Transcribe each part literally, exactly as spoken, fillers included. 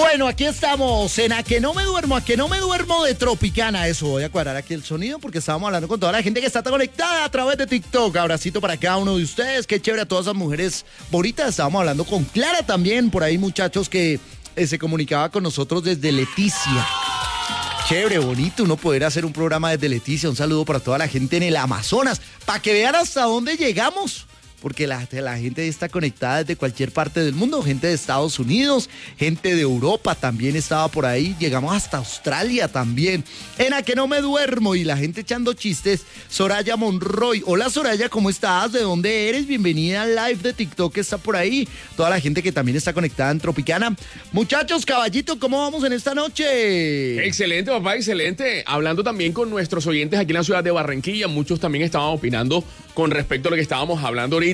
Bueno, aquí estamos en A Que No Me Duermo, A Que No Me Duermo de Tropicana. Eso, voy a cuadrar aquí el sonido porque estábamos hablando con toda la gente que está conectada a través de TikTok. Abracito para cada uno de ustedes, qué chévere a todas esas mujeres bonitas. Estábamos hablando con Clara también, por ahí muchachos que eh, se comunicaba con nosotros desde Leticia. Chévere, bonito uno poder hacer un programa desde Leticia. Un saludo para toda la gente en el Amazonas, para que vean hasta dónde llegamos. Porque la, la gente está conectada desde cualquier parte del mundo, gente de Estados Unidos, gente de Europa también estaba por ahí, llegamos hasta Australia también. En A Que No Me Duermo y la gente echando chistes, Soraya Monroy. Hola Soraya, ¿cómo estás? ¿De dónde eres? Bienvenida al live de TikTok que está por ahí. Toda la gente que también está conectada en Tropicana. Muchachos, caballito, ¿cómo vamos en esta noche? Excelente, papá, excelente. Hablando también con nuestros oyentes aquí en la ciudad de Barranquilla, muchos también estaban opinando con respecto a lo que estábamos hablando ahorita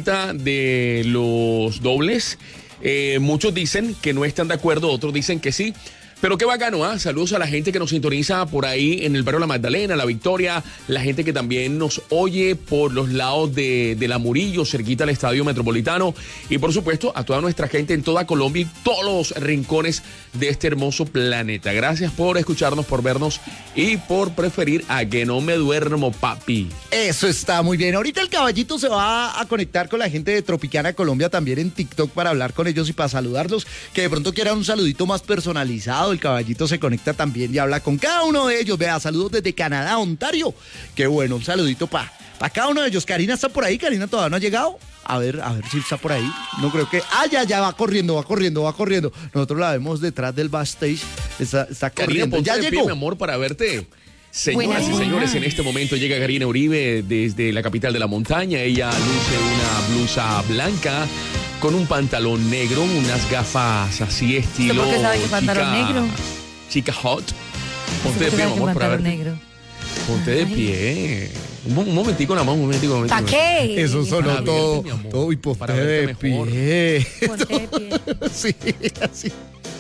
de los dobles. Eh, muchos dicen que no están de acuerdo, otros dicen que sí. Pero qué bacano, ¿ah? ¿eh? Saludos a la gente que nos sintoniza por ahí en el barrio La Magdalena, La Victoria, la gente que también nos oye por los lados de, de La Murillo, cerquita al Estadio Metropolitano, y por supuesto a toda nuestra gente en toda Colombia y todos los rincones de este hermoso planeta. Gracias por escucharnos, por vernos y por preferir A Que No Me Duermo, papi. Eso está muy bien. Ahorita el caballito se va a conectar con la gente de Tropicana Colombia también en TikTok para hablar con ellos y para saludarlos, que de pronto quieran un saludito más personalizado. El caballito se conecta también y habla con cada uno de ellos. Vea, saludos desde Canadá, Ontario. Qué bueno, un saludito para pa cada uno de ellos. Karina está por ahí, Karina todavía no ha llegado. A ver, a ver si está por ahí. No creo que... Ah, ya, ya va corriendo, va corriendo, va corriendo. Nosotros la vemos detrás del backstage. Está, está corriendo. Karina, ya llegó. Pie, mi amor, para verte. Señoras Buenas, y señores, buenas. en este momento llega Karina Uribe desde la capital de la montaña. Ella luce una blusa blanca con un pantalón negro, unas gafas así estilo... ¿Por qué sabe que pantalón chica, negro? Chica hot. Ponte de ¿Por qué pie, sabe mi que amor, para pantalón verte. negro? Ponte de Ay. pie. Un, mo- un momentico nada más, un momentico. Un ¿Para momentico. qué? Eso sonó Para todo, verte, mi amor, todo y ponte para verte de mejor. pie. Ponte de pie. Sí, así.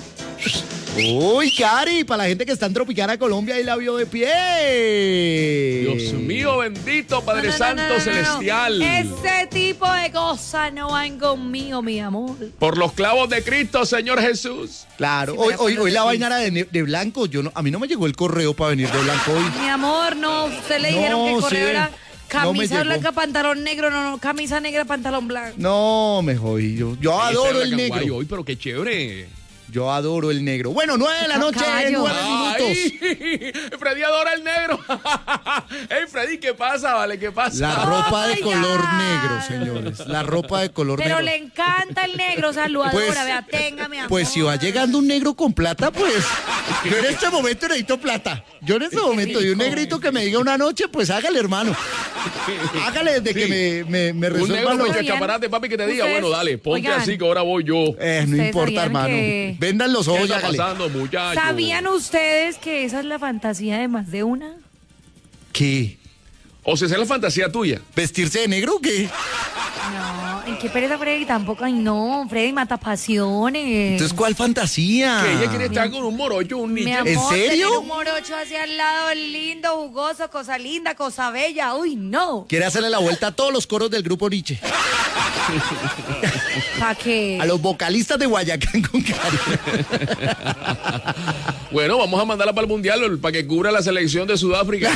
Uy, Cari, para la gente que está en Tropicana Colombia y la vio de pie. Dios mío, bendito Padre No, no, Santo no, no, no, no. Celestial. Ese tipo de cosas no van conmigo, mi amor. Por los clavos de Cristo, Señor Jesús. Claro, Sí, hoy, pero hoy, con hoy la los vaina era de, ne- de blanco. Yo no, a mí no me llegó el correo para venir de blanco hoy. Mi amor, no, usted le No, dijeron que el correo sí. era No me camisa llegó. blanca, pantalón negro, no, no, camisa negra, pantalón blanco. No, me jodí. Yo, yo adoro el Esta es la Canguay negro. hoy, pero qué chévere. Yo adoro el negro. Bueno, nueve de la noche, Caballo. nueve minutos. Ay, Freddy adora el negro. Ey, Freddy, ¿qué pasa, vale? ¿Qué pasa? La ropa de Ay, color ya. negro, señores. La ropa de color Pero negro. le encanta el negro, saludadora, Pues- vea, tenga, mi amor. Pues si va llegando un negro con plata, pues yo en este momento necesito plata. Yo en este momento, y un rico. negrito que me diga una noche, pues hágale, hermano. Hágale desde Sí. que me, me, me Un resuelvan negro los... con Oigan, escaparate, papi, que te diga, ustedes- bueno, dale, ponte oigan. así que ahora voy yo. Eh, no Ustedes importa, sabían hermano. que- Vendan los ¿Qué ojos y está hágale. pasando, muchachos? ¿Sabían ustedes que esa es la fantasía de más de una? ¿Qué? O sea, esa es la fantasía tuya. ¿Vestirse de negro o qué? No, ¿en qué pereza Freddy? Tampoco, ay no, Freddy mata pasiones. Entonces, ¿cuál fantasía? Que ella quiere estar con un morocho, un Mi niño. amor, ¿En serio? tener un morocho hacia el lado, lindo, jugoso, cosa linda, cosa bella. Uy, no. Quiere hacerle la vuelta a todos los coros del grupo Nietzsche. ¿Para qué? A los vocalistas de Guayacán con Cari. Bueno, vamos a mandarla para el Mundial para que cubra la selección de Sudáfrica.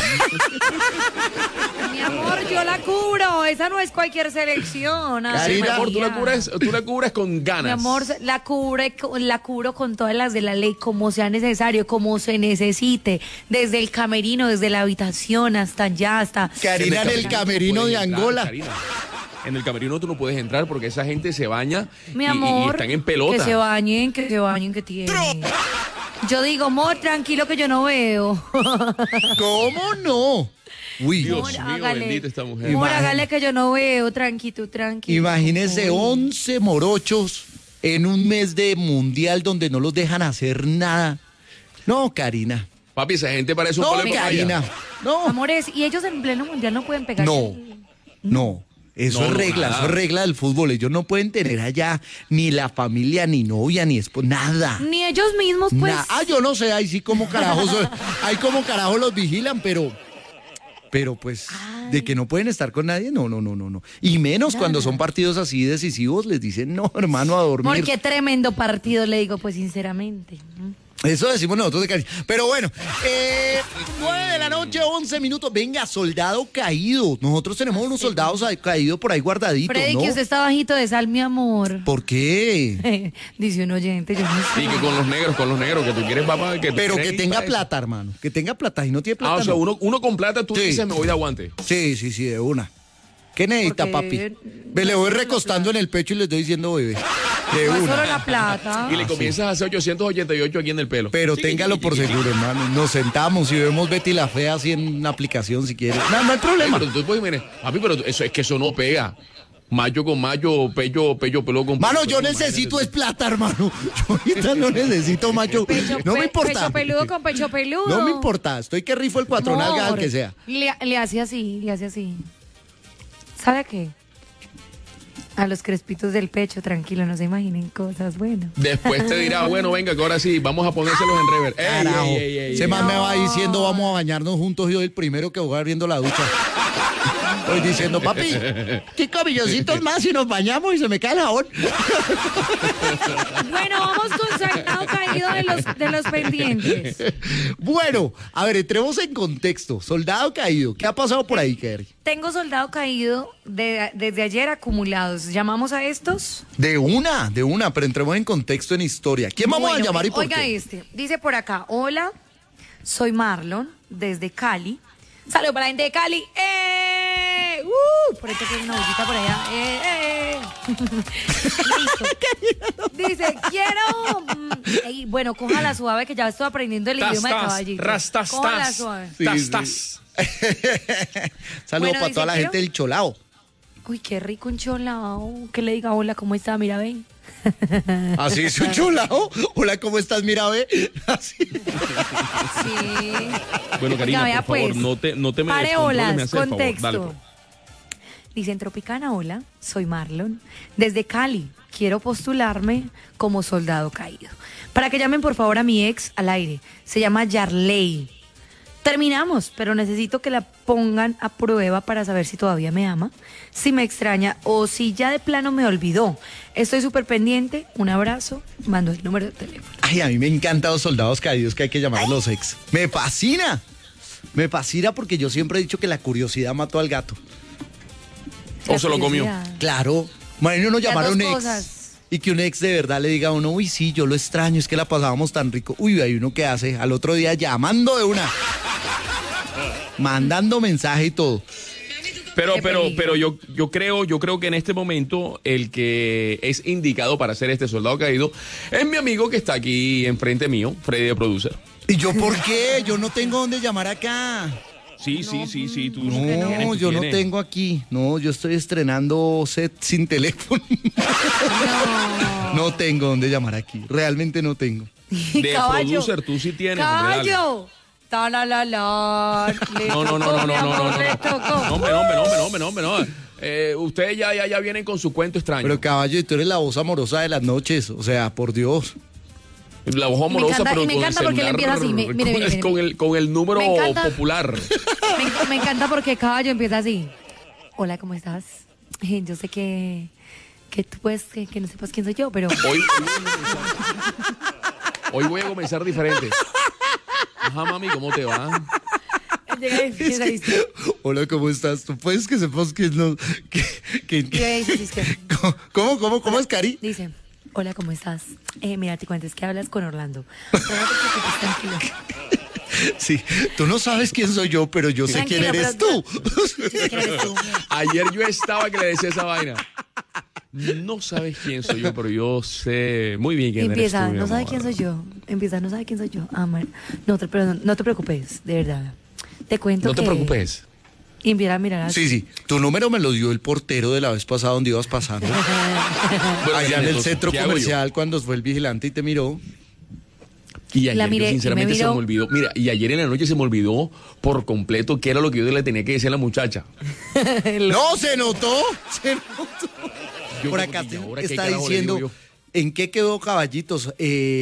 Mi amor, yo la cubro. Esa no es cualquier selección. ay, Karina, Mi amor, tú la María. cubres, tú la cubres con ganas. Mi amor, la cubre, la cubro con todas las de la ley, como sea necesario, como se necesite, desde el camerino, desde la habitación hasta allá, hasta... Karina en el camerino de puedes entrar, Angola. Karina. En el camerino tú no puedes entrar porque esa gente se baña Mi y- amor, y, están en pelota. que se bañen, que se bañen, que tienen. Yo digo, amor, tranquilo que yo no veo. ¿Cómo no? Uy, Dios Amor, mío, hágale. bendita esta mujer. Amor, Imagina- hágale que yo no veo, tranquilo, tranquilo. imagínese Uy. once morochos en un mes de mundial donde no los dejan hacer nada. No, Karina. Papi, esa gente parece un No, polo de papaya. Karina. No, Amores, y ellos en pleno mundial no pueden pegar. no, no. Eso No, es regla, nada. eso es regla del fútbol. Ellos no pueden tener allá ni la familia, ni novia, ni esposa, nada. Ni ellos mismos, pues. Na- ah, yo no sé, ahí sí como carajos, ahí como carajos los vigilan, pero, pero pues, de que no pueden estar con nadie, no, no, no, no, no. Y menos Nada. cuando son partidos así decisivos, les dicen, no, hermano, a dormir. Porque tremendo partido, le digo, pues sinceramente. Eso decimos nosotros de cariño. Pero bueno, eh, nueve de la noche, once minutos. Venga, soldado caído. Nosotros tenemos unos soldados ahí caídos por ahí guardaditos, Freddy, ¿no? que usted está bajito de sal, mi amor. ¿Por qué? Dice un oyente, yo no sé. Y que con los negros, con los negros, que tú quieres, papá, que tú Pero que quieres tenga para eso. plata, hermano. Que tenga plata. Y no tiene plata, Ah, o sea, no. uno, uno con plata, tú Sí. dices, me voy de aguante. Sí, sí, sí, de una. ¿Qué necesita, Porque papi? Me le voy recostando en el pecho y le estoy diciendo bebé. De No es una. solo la plata. Y le comienzas a hacer ochocientos ochenta y ocho aquí en el pelo. Pero Chiqui, téngalo chiqui, por chiqui, seguro, hermano. Nos sentamos y vemos Betty la Fea así en una aplicación si quiere. No, no hay problema. Pero tú puedes, mire, papi, pero eso es que eso no pega. Mayo con mayo, pello, pello, pelo con Mano, pello, yo imagínate necesito tú. es plata, hermano. Yo ahorita no necesito macho. Pecho, No me pe- importa. Pecho peludo con pecho peludo. No me importa. Estoy que rifo el cuatro Amor, nalgas al que sea. Le, le hace así, le hace así. ¿Sabe a qué? A los crespitos del pecho, tranquilo, no se imaginen cosas buenas. Después te dirá, bueno, venga, que ahora sí, vamos a ponérselos en rever. Ey, Carajo. ey, ey, ey, Ese ey. man me va No. diciendo, vamos a bañarnos juntos y yo el primero que voy abriendo la ducha. Estoy diciendo, papi, cinco milloncitos más y nos bañamos y se me cae el jabón. Bueno, vamos con soldado caído de los, de los pendientes. Bueno, a ver, entremos en contexto. Soldado caído. ¿Qué ha pasado por ahí, Kerry? Tengo soldado caído de- desde ayer acumulados. ¿Llamamos a estos? De una, de una, pero entremos en contexto, en historia. ¿Quién vamos Bueno, a llamar y por oiga qué? este, dice por acá, hola, soy Marlon, desde Cali. Saludos para la gente de Cali. ¡Eh! ¡Uh! Por ahí te queda una bollita por allá. ¡Eh! ¡Eh! Listo. Dice, quiero... mm, ey, bueno, cójala suave que ya estoy aprendiendo el Tas, idioma de tas, caballito. rastas, Cójala tas. suave. Sí, Tas, sí. tas. Saludos Bueno, para dice, toda la quiero- gente del Cholao. Uy, qué rico un cholao. Que le diga, hola, ¿cómo está? Mira, ven. Así es un Cholao. Hola, ¿cómo estás? Mira, ve. Así. Sí. Bueno, Karina, Oiga, vea, por favor, pues, no te, no te me pare descontroles, olas, me haces el favor. contexto. Dale, pues. Dicen Tropicana, hola, soy Marlon, desde Cali. Quiero postularme como soldado caído. Para que llamen por favor a mi ex al aire. Se llama Yarley. Terminamos, pero necesito que la pongan a prueba para saber si todavía me ama, si me extraña o si ya de plano me olvidó. Estoy súper pendiente. Un abrazo. Mando el número de teléfono. Ay, a mí me encantan los soldados caídos que hay que llamar a los ex. Me fascina. Me fascina porque yo siempre he dicho que la curiosidad mató al gato. O se lo comió. Curiosidad. Claro. Imagínate uno Las llamar a dos un ex cosas. y que un ex de verdad le diga a uno, uy, sí, yo lo extraño, es que la pasábamos tan rico. Uy, hay uno que hace al otro día llamando de una. Mandando mensaje y todo. Pero, Qué pero, peligro. pero yo, yo creo, yo creo que en este momento el que es indicado para ser este soldado caído es mi amigo que está aquí enfrente mío, Freddy de Producer. ¿Y yo por qué? Yo no tengo dónde llamar acá. Sí, sí, sí, sí, tú No, tienes, tú yo no tienes. tengo aquí. No, yo estoy estrenando set sin teléfono. No. No tengo dónde llamar aquí. Realmente no tengo. De Producer, tú sí tienes. hombre, dale. ¡Caballo! Ta la la la. Le No, no, no, tocó, no, mi no, no, amor, no, le no. tocó. No, hombre, no, hombre, no, hombre, no, hombre, no, hombre, no. Eh, ustedes ya, ya, ya vienen con su cuento extraño. Pero caballo, y tú eres la voz amorosa de las noches. O sea, por Dios. La voz me amorosa, encanta- pero y me con el encanta porque él celular, empieza así, me- mire, mire, mire. con el, con el número Me encanta. popular. Me, enc- me encanta porque caballo empieza así. Hola, ¿cómo estás? Eh, Yo sé que, que tú puedes, que, que no sepas quién soy yo, pero Hoy, hoy, voy a comenzar- hoy voy a comenzar diferente. Ajá, mami, ¿cómo te va? llega y empieza a decir, Hola, ¿cómo estás? ¿Tú puedes que sepas que no... Que, que- llega y dice, es que- ¿Cómo, cómo, cómo es, Cari? dice, hola, ¿cómo estás? Eh, mira, te cuento, es que hablas con Orlando. Pero no te preocupes, tranquilo. Sí, tú no sabes quién soy yo, pero yo sé Tranquilo, quién eres pero- tú. Yo sé quién eres tú. Ayer yo estaba que le decía esa vaina. No sabes quién soy yo, pero yo sé muy bien quién Empieza, eres tú, mi no sabe amor. quién soy yo. Empieza, no sabe quién soy yo. Amor, no te, pero no, no te preocupes, de verdad. Te cuento No te que- preocupes. Y empieza a mirar así. Sí, sí. Tu número me lo dio el portero de la vez pasada donde ibas pasando. Bueno, Allá en el entonces, centro ¿qué hago yo? comercial cuando fue el vigilante y te miró. Y ayer La yo miré y sinceramente me se miró. me olvidó. Mira, y ayer en la noche se me olvidó por completo qué era lo que yo le tenía que decir a la muchacha. No, se notó. Se notó. Yo Por como acá que, ¿y ahora qué está carajo le diciendo, digo yo? ¿en qué quedó Caballitos? Eh,